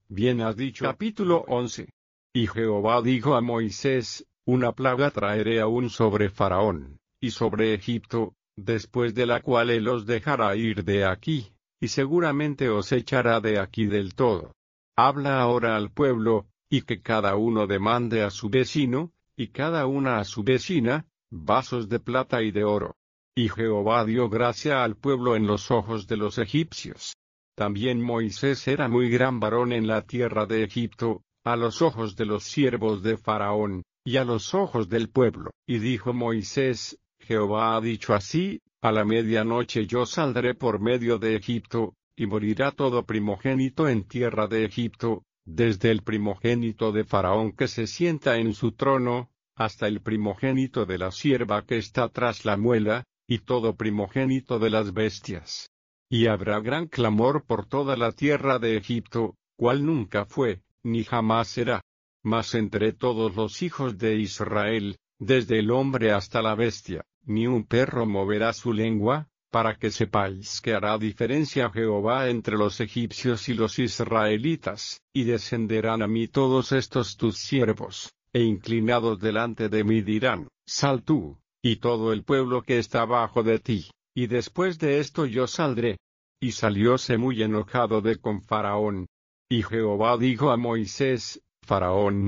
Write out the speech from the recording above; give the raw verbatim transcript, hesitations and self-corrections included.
Bien has dicho. Capítulo once. Y Jehová dijo a Moisés, una plaga traeré aún sobre Faraón, y sobre Egipto, después de la cual él os dejará ir de aquí, y seguramente os echará de aquí del todo. Habla ahora al pueblo, y que cada uno demande a su vecino, y cada una a su vecina, vasos de plata y de oro. Y Jehová dio gracia al pueblo en los ojos de los egipcios. También Moisés era muy gran varón en la tierra de Egipto, a los ojos de los siervos de Faraón, y a los ojos del pueblo. Y dijo Moisés, Jehová ha dicho así, a la medianoche yo saldré por medio de Egipto, y morirá todo primogénito en tierra de Egipto, desde el primogénito de Faraón que se sienta en su trono, hasta el primogénito de la sierva que está tras la muela, y todo primogénito de las bestias. Y habrá gran clamor por toda la tierra de Egipto, cual nunca fue, ni jamás será. Mas entre todos los hijos de Israel, desde el hombre hasta la bestia, ni un perro moverá su lengua, para que sepáis que hará diferencia Jehová entre los egipcios y los israelitas, y descenderán a mí todos estos tus siervos, e inclinados delante de mí dirán, sal tú, y todo el pueblo que está bajo de ti, y después de esto yo saldré. Y salióse muy enojado de con Faraón. Y Jehová dijo a Moisés, Faraón